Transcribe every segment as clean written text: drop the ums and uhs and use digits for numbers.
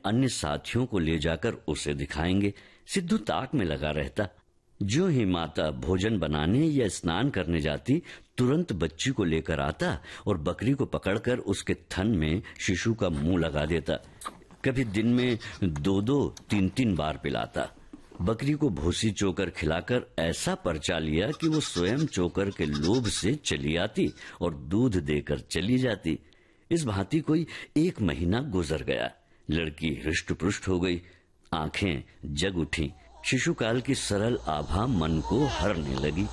अन्य साथियों को ले जाकर उसे दिखाएंगे। सिद्धू ताक में लगा रहता। जो ही माता भोजन बनाने या स्नान करने जाती, तुरंत बच्ची को लेकर आता और बकरी को पकड़कर उसके थन में शिशु का मुंह लगा देता। कभी दिन में 2-2, 3-3 बार पिलाता। बकरी को भूसी चोकर खिलाकर ऐसा परचा लिया कि वो स्वयं चोकर के लोभ से चली आती और दूध देकर चली जाती। इस भांति कोई 1 महीना गुजर गया। लड़की हृष्ट-पुष्ट हो गई, आंखें जग उठी। शिशुकाल की सरल आभा मन को हरने लगी।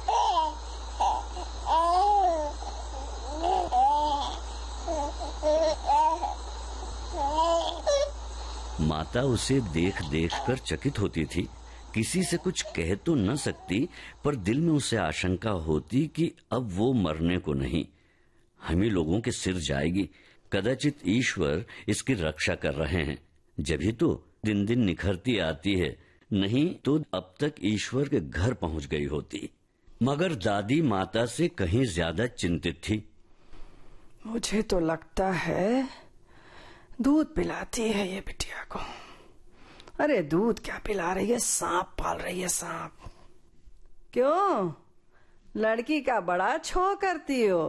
माता उसे देख देख कर चकित होती थी। किसी से कुछ कह तो न सकती, पर दिल में उसे आशंका होती कि अब वो मरने को नहीं, हम ही लोगों के सिर जाएगी। कदाचित ईश्वर इसकी रक्षा कर रहे हैं, जभी तो दिन दिन निखरती आती है, नहीं तो अब तक ईश्वर के घर पहुंच गई होती। मगर दादी माता से कहीं ज्यादा चिंतित थी। मुझे तो लगता है दूध पिलाती है ये बिटिया को। अरे दूध क्या पिला रही है, सांप पाल रही है, सांप। क्यों, लड़की का बड़ा छो करती हो?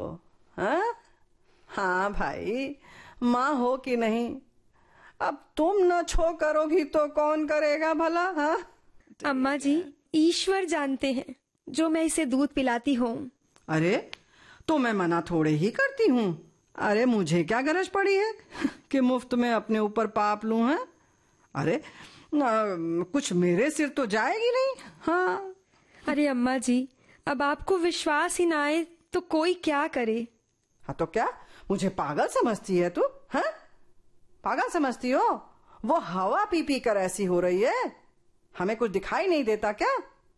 हाँ भाई, माँ हो कि नहीं, अब तुम न छो करोगी तो कौन करेगा भला? हाँ अम्मा जी, ईश्वर जानते हैं जो मैं इसे दूध पिलाती हूँ। अरे तो मैं मना थोड़े ही करती हूँ। अरे मुझे क्या गरज पड़ी है कि मुफ्त में अपने ऊपर पाप लूं? है अरे कुछ मेरे सिर तो जाएगी नहीं। हाँ अरे अम्मा जी, अब आपको विश्वास ही ना आए तो कोई क्या करे? हाँ तो क्या मुझे पागल समझती है तू? हैं, पागल समझती हो? वो हवा पी पी कर ऐसी हो रही है, हमें कुछ दिखाई नहीं देता क्या?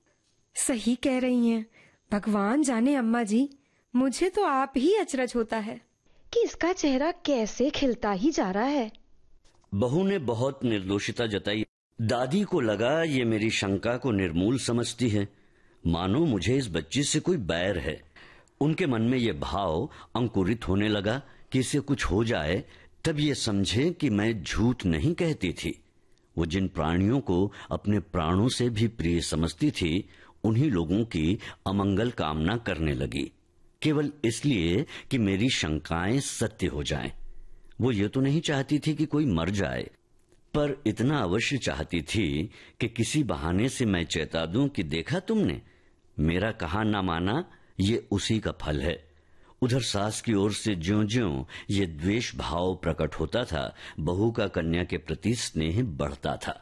सही कह रही हैं, भगवान जाने अम्मा जी, मुझे तो आप ही अचरज होता है कि इसका चेहरा कैसे खिलता ही जा रहा है। बहू ने बहुत निर्दोषिता जताई। दादी को लगा ये मेरी शंका को निर्मूल समझती है, मानो मुझे इस बच्ची से कोई बैर है। उनके मन में ये भाव अंकुरित होने लगा कि इसे कुछ हो जाए तब ये समझे कि मैं झूठ नहीं कहती थी। वो जिन प्राणियों को अपने प्राणों से भी प्रिय समझती थी, उन्हीं लोगों की अमंगल कामना करने लगी, केवल इसलिए कि मेरी शंकाएं सत्य हो जाएं। वो ये तो नहीं चाहती थी कि कोई मर जाए, पर इतना अवश्य चाहती थी कि किसी बहाने से मैं चेता दूं कि देखा तुमने, मेरा कहा ना माना ये उसी का फल है। उधर सास की ओर से ज्यों-ज्यों ये द्वेष भाव प्रकट होता था, बहू का कन्या के प्रति स्नेह बढ़ता था।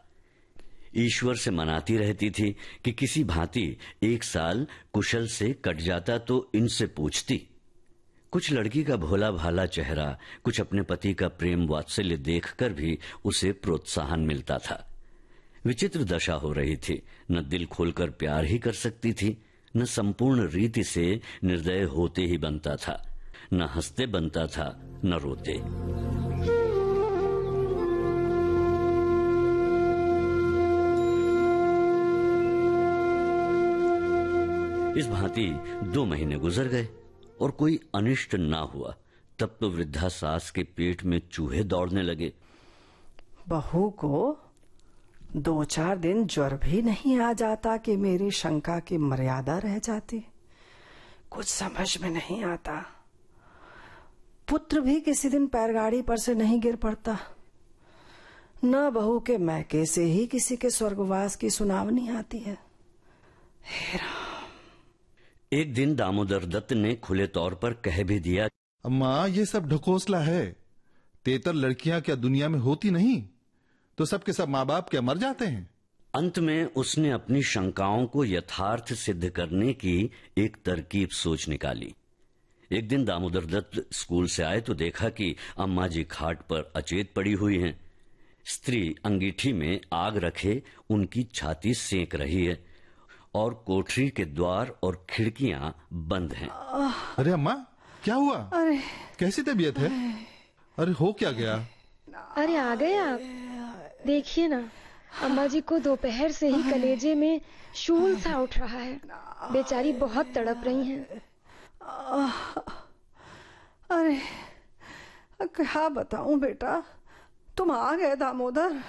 ईश्वर से मनाती रहती थी कि किसी भांति 1 साल कुशल से कट जाता तो इनसे पूछती। कुछ लड़की का भोला भाला चेहरा, कुछ अपने पति का प्रेम वात्सल्य देखकर भी उसे प्रोत्साहन मिलता था। विचित्र दशा हो रही थी, न दिल खोलकर प्यार ही कर सकती थी, न संपूर्ण रीति से निर्दय होते ही बनता था, न हंसते बनता था, न रोते। इस भांति 2 महीने गुजर गए और कोई अनिष्ट ना हुआ। तब तो वृद्धा सास के पेट में चूहे दौड़ने लगे। बहू को 2-4 दिन ज्वर भी नहीं आ जाता कि मेरी शंका की मर्यादा रह जाती। कुछ समझ में नहीं आता। पुत्र भी किसी दिन पैरगाड़ी पर से नहीं गिर पड़ता। न बहू के मैके से ही किसी के स्वर्गवास की सुनावनी आती है। हे राम। एक दिन दामोदर दत्त ने खुले तौर पर कह भी दिया, अम्मा ये सब ढकोसला है। तेतर लड़कियां क्या दुनिया में होती नहीं? तो सबके सब माँ बाप क्या मर जाते हैं? अंत में उसने अपनी शंकाओं को यथार्थ सिद्ध करने की एक तरकीब सोच निकाली। एक दिन दामोदर दत्त स्कूल से आए तो देखा कि अम्मा जी खाट पर अचेत पड़ी हुई हैं। स्त्री अंगीठी में आग रखे उनकी छाती सेंक रही है और कोठरी के द्वार और खिड़कियां बंद हैं। अरे अम्मा क्या हुआ? कैसी तबीयत है? अरे हो क्या गया? अरे आ गए आप? देखिए ना, अम्मा जी को दोपहर से ही कलेजे में शूल सा उठ रहा है। बेचारी बहुत तड़प रही हैं। अरे क्या बताऊं बेटा, तुम आ गए दामोदर।